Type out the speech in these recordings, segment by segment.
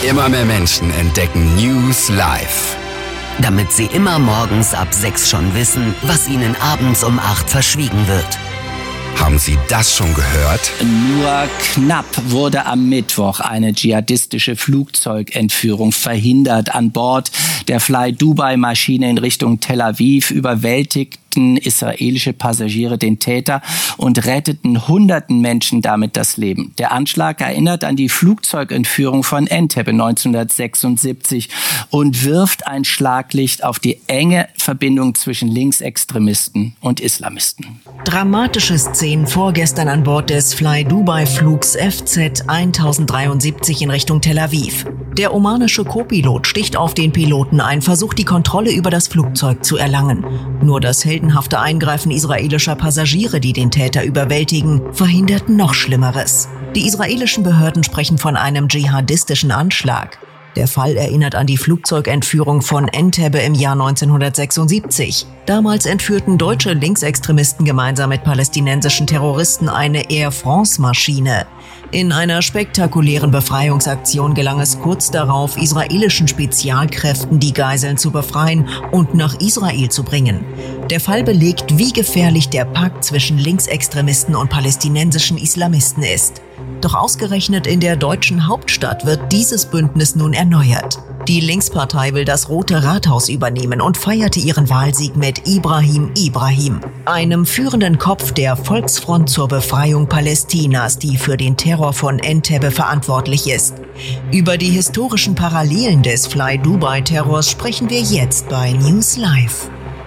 Immer mehr Menschen entdecken News Live. Damit sie immer morgens ab 6 schon wissen, was ihnen abends um 8 verschwiegen wird. Haben Sie das schon gehört? Nur knapp wurde am Mittwoch eine dschihadistische Flugzeugentführung verhindert. An Bord der Fly-Dubai-Maschine in Richtung Tel Aviv überwältigten israelische Passagiere den Täter und retteten hunderten Menschen damit das Leben. Der Anschlag erinnert an die Flugzeugentführung von Entebbe 1976 und wirft ein Schlaglicht auf die enge Verbindung zwischen Linksextremisten und Islamisten. Dramatische Szenen vorgestern an Bord des Fly-Dubai-Flugs FZ 1073 in Richtung Tel Aviv. Der omanische Co-Pilot sticht auf den Piloten ein, versucht die Kontrolle über das Flugzeug zu erlangen. Nur das heldenhafte Eingreifen israelischer Passagiere, die den Täter überwältigen, verhindert noch Schlimmeres. Die israelischen Behörden sprechen von einem dschihadistischen Anschlag. Der Fall erinnert an die Flugzeugentführung von Entebbe im Jahr 1976. Damals entführten deutsche Linksextremisten gemeinsam mit palästinensischen Terroristen eine Air France-Maschine. In einer spektakulären Befreiungsaktion gelang es kurz darauf, israelischen Spezialkräften die Geiseln zu befreien und nach Israel zu bringen. Der Fall belegt, wie gefährlich der Pakt zwischen Linksextremisten und palästinensischen Islamisten ist. Doch ausgerechnet in der deutschen Hauptstadt wird dieses Bündnis nun erneuert. Die Linkspartei will das Rote Rathaus übernehmen und feierte ihren Wahlsieg mit Ibrahim, einem führenden Kopf der Volksfront zur Befreiung Palästinas, die für den Terror von Entebbe verantwortlich ist. Über die historischen Parallelen des Fly-Dubai-Terrors sprechen wir jetzt bei News Live.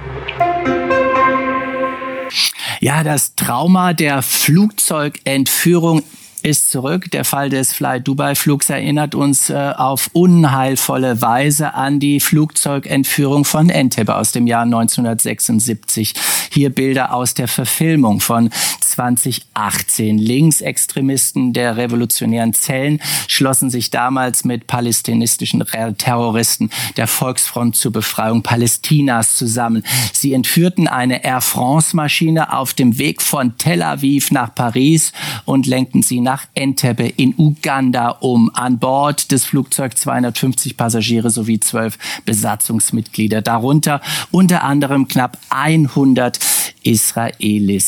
Ja, das Trauma der Flugzeugentführung ist zurück. Der Fall des Fly-Dubai-Flugs erinnert uns auf unheilvolle Weise an die Flugzeugentführung von Entebbe aus dem Jahr 1976. Hier Bilder aus der Verfilmung von 2018. Linksextremisten der revolutionären Zellen schlossen sich damals mit palästinensischen Terroristen der Volksfront zur Befreiung Palästinas zusammen. Sie entführten eine Air France-Maschine auf dem Weg von Tel Aviv nach Paris und lenkten sie nach Entebbe in Uganda um. An Bord des Flugzeugs 250 Passagiere sowie 12 Besatzungsmitglieder, darunter unter anderem knapp 100 Israelis.